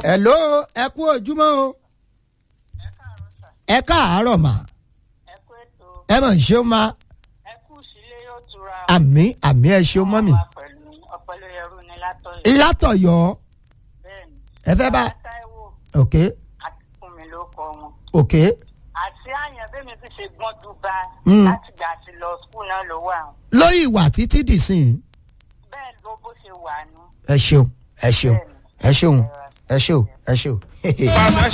hello ẹ kú ojúmọ́ o. ẹ káàárọ̀ mà. ẹ mọ̀ ṣé o ma. ẹ kú sílé yóò tura. àmì ẹ ṣé o mọ́ mi. ọpẹlẹ ẹrú ni látọ̀yọ́. látọ̀yọ́. bẹ́ẹ̀ni. ẹ fẹ́ bá. ok. àti fún mi ló kọ wọn. ok. àti àyàn bẹ́ẹ̀ mi ti ṣe gbọ́n dùbà. láti gbà sí lọ skul náà ló wà. lórí ìwà títí dì sí i. bẹ́ẹ̀ ló bó ṣe wà nù. ẹ ṣeun ẹ ṣeun ẹ ṣeun ẹ ṣeun ẹ ṣeun.